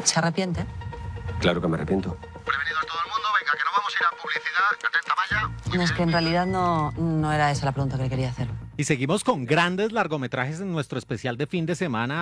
¿Se arrepiente? Claro que me arrepiento. Prevenidos todo el mundo, venga, que nos vamos a ir a publicidad. Atenta, Maya. Muy No, es bien. que en realidad no era esa la pregunta que le quería hacer. Y seguimos con grandes largometrajes en nuestro especial de fin de semana.